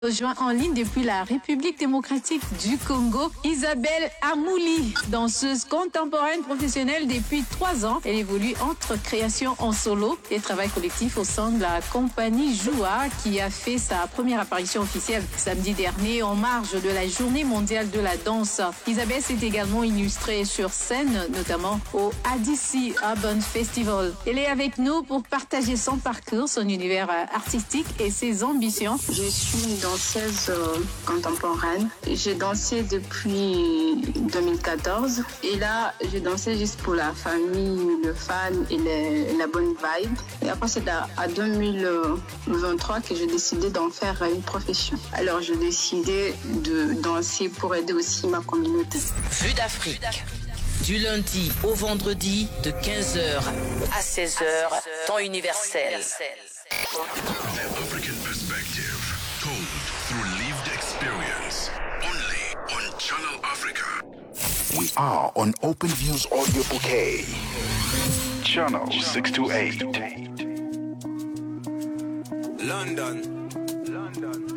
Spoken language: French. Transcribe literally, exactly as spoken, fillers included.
Rejoint en ligne depuis la République démocratique du Congo, Isabelle Amouli, danseuse contemporaine professionnelle depuis trois ans. Elle évolue entre création en solo et travail collectif au sein de la compagnie Joua, qui a fait sa première apparition officielle samedi dernier en marge de la Journée mondiale de la danse. Isabelle s'est également illustrée sur scène, notamment au A D C Urban Festival. Elle est avec nous pour partager son parcours, son univers artistique et ses ambitions. Je suis une danseuse euh, contemporaine. J'ai dansé depuis deux mille quatorze et là, j'ai dansé juste pour la famille, le fan et les, la bonne vibe. Et après, c'est à, à deux mille vingt-trois que j'ai décidé d'en faire une profession. Alors, j'ai décidé de danser pour aider aussi ma communauté. Vue d'Afrique. Du lundi au vendredi de quinze heures à seize heures, temps universel. The African perspective, told through lived experience, only on Channel Africa. We are on OpenView's audio bouquet. Channel six two eight. London. London.